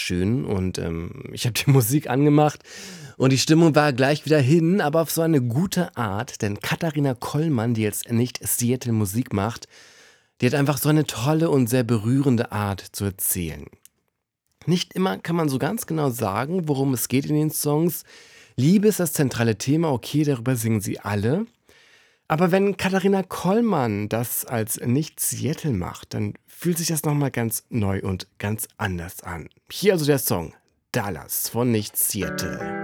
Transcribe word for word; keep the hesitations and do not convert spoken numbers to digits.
schön und ähm, ich habe die Musik angemacht und die Stimmung war gleich wieder hin, aber auf so eine gute Art, denn Katharina Kollmann, die jetzt nicht Seattle Musik macht, die hat einfach so eine tolle und sehr berührende Art zu erzählen. Nicht immer kann man so ganz genau sagen, worum es geht in den Songs. Liebe ist das zentrale Thema, okay, darüber singen sie alle. Aber wenn Katharina Kollmann das als nicht Seattle macht, dann fühlt sich das nochmal ganz neu und ganz anders an. Hier also der Song Dallas von nicht Seattle.